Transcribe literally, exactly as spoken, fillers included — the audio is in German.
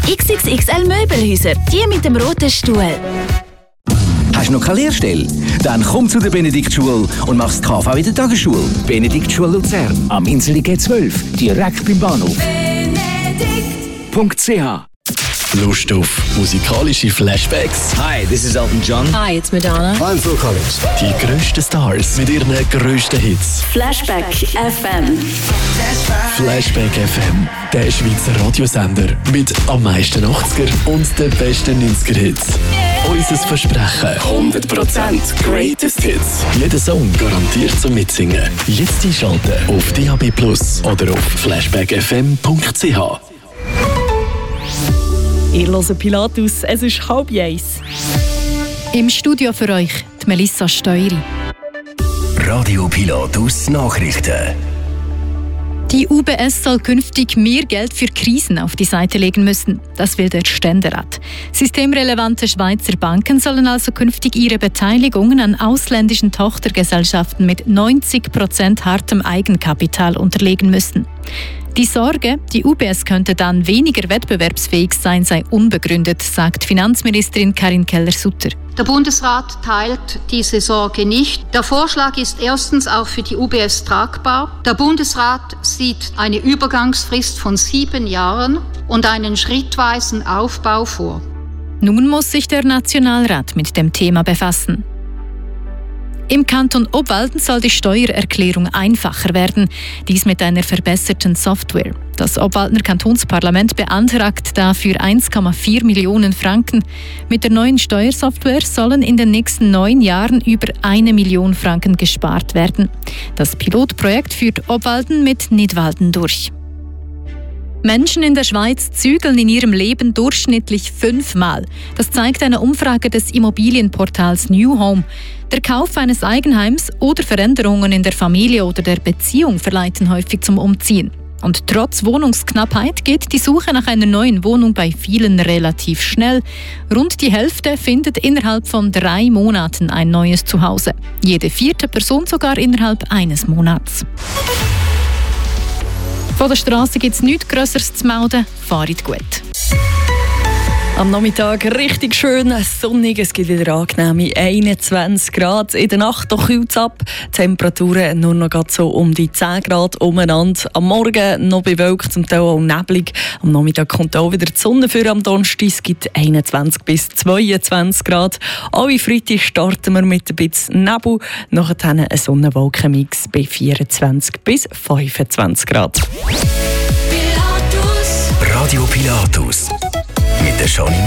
X X X L Möbelhäuser, die mit dem roten Stuhl. Hast du noch keine Lehrstelle? Dann komm zu der Benediktschule und machst K V in der Tagesschule. Benediktschule Luzern, am Inseli G zwölf, direkt beim Bahnhof. Benedikt Punkt C H. Lust auf musikalische Flashbacks? Hi, this is Elton John. Hi, it's Madonna. I'm Phil Collins. Die grössten Stars mit ihren grössten Hits. Flashback F M. Flashback F M, der Schweizer Radiosender mit am meisten achtziger und den besten neunziger-Hits. Unser Versprechen: hundert Prozent Greatest Hits. Jeder Song garantiert zum Mitsingen. Jetzt einschalten auf D A B plus oder auf flashback f m punkt c h. Ihr hört Pilatus, es ist halb eins. Im Studio für euch die Melissa Steury. Radio Pilatus Nachrichten. Die U B S soll künftig mehr Geld für Krisen auf die Seite legen müssen. Das will der Ständerat. Systemrelevante Schweizer Banken sollen also künftig ihre Beteiligungen an ausländischen Tochtergesellschaften mit neunzig Prozent hartem Eigenkapital unterlegen müssen. Die Sorge, die U B S könnte dann weniger wettbewerbsfähig sein, sei unbegründet, sagt Finanzministerin Karin Keller-Sutter. Der Bundesrat teilt diese Sorge nicht. Der Vorschlag ist erstens auch für die U B S tragbar. Der Bundesrat sieht eine Übergangsfrist von sieben Jahren und einen schrittweisen Aufbau vor. Nun muss sich der Nationalrat mit dem Thema befassen. Im Kanton Obwalden soll die Steuererklärung einfacher werden, dies mit einer verbesserten Software. Das Obwaldner Kantonsparlament beantragt dafür eins Komma vier Millionen Franken. Mit der neuen Steuersoftware sollen in den nächsten neun Jahren über eine Million Franken gespart werden. Das Pilotprojekt führt Obwalden mit Nidwalden durch. Menschen in der Schweiz zügeln in ihrem Leben durchschnittlich fünfmal. Das zeigt eine Umfrage des Immobilienportals New Home. Der Kauf eines Eigenheims oder Veränderungen in der Familie oder der Beziehung verleiten häufig zum Umziehen. Und trotz Wohnungsknappheit geht die Suche nach einer neuen Wohnung bei vielen relativ schnell. Rund die Hälfte findet innerhalb von drei Monaten ein neues Zuhause. Jede vierte Person sogar innerhalb eines Monats. Von der Straße gibt es nichts Grösseres zu melden. Fahrt gut. Am Nachmittag richtig schön sonnig, es gibt wieder angenehme einundzwanzig Grad. In der Nacht kühlt es ab, Temperaturen nur noch so um die zehn Grad umeinander. Am Morgen noch bewölkt, zum Teil auch neblig. Am Nachmittag kommt auch wieder die Sonne für am Donnerstag. Es gibt einundzwanzig bis zweiundzwanzig Grad. Alle Freitag starten wir mit ein bisschen Nebel. Nachher ein Sonnenwolkenmix bei vierundzwanzig bis fünfundzwanzig Grad. Radio Pilatus mit der Janine